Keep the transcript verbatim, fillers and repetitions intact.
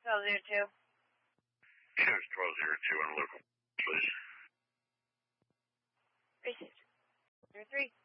twelve zero two. Choose twelve zero two on local, please. Racist. Zero three.